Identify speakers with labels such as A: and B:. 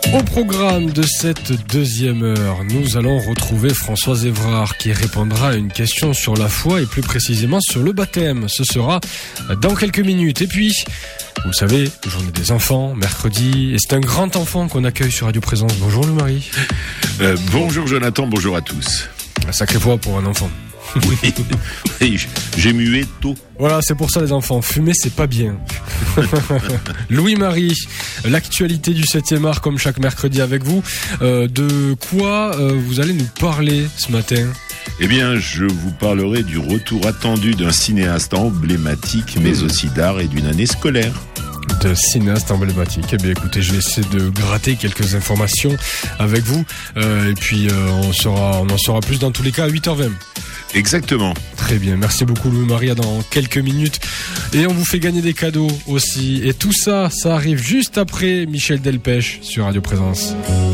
A: Au programme de cette deuxième heure, nous allons retrouver Françoise Évrard qui répondra à une question sur la foi et plus précisément sur le baptême. Ce sera dans quelques minutes. Et puis, vous le savez, journée des enfants, mercredi, et c'est un grand enfant qu'on accueille sur Radio Présence. Bonjour Louis-Marie.
B: Bonjour Jonathan, bonjour à tous.
A: Un sacré poids pour un enfant.
B: Oui, j'ai mué tôt.
A: Voilà, c'est pour ça les enfants, fumer c'est pas bien. Louis-Marie, l'actualité du 7e art comme chaque mercredi avec vous. De quoi vous allez nous parler ce matin ?
B: Eh bien, je vous parlerai du retour attendu d'un cinéaste emblématique, mais aussi d'art et d'une année scolaire.
A: De cinéaste emblématique. Eh bien écoutez, je vais essayer de gratter quelques informations avec vous. Et puis on en saura plus dans tous les cas à 8h20.
B: Exactement.
A: Très bien, merci beaucoup Louis-Marie, dans quelques minutes. Et on vous fait gagner des cadeaux aussi. Et tout ça, ça arrive juste après Michel Delpech sur Radio Présence.